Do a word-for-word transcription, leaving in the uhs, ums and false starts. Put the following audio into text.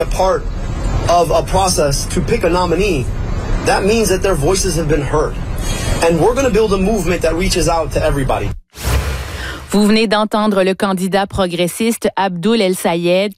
a part of a process to pick a nominee, that means that their voices have been heard. And we're going to build a movement that reaches out to everybody. Vous venez d'entendre le candidat progressiste Abdoul El Sayed